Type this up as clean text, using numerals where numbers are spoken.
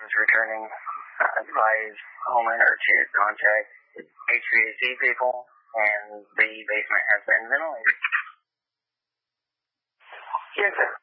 is returning. Advise homeowner to contact HVAC people, and the basement has been ventilated. Yes, sir.